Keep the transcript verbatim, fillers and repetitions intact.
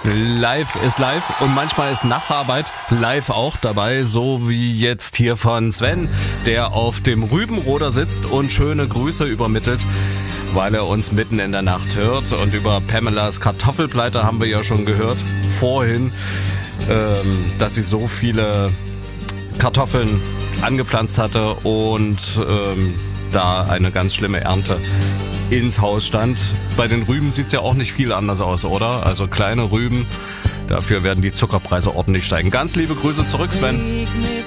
Live ist live und manchmal ist Nacharbeit live auch dabei, so wie jetzt hier von Sven, der auf dem Rübenroder sitzt und schöne Grüße übermittelt, weil er uns mitten in der Nacht hört. Und über Pamelas Kartoffelpleite haben wir ja schon gehört vorhin, ähm, dass sie so viele Kartoffeln angepflanzt hatte und ähm, da eine ganz schlimme Ernte ins Haus stand. Bei den Rüben sieht's ja auch nicht viel anders aus, oder? Also kleine Rüben, dafür werden die Zuckerpreise ordentlich steigen. Ganz liebe Grüße zurück, Sven.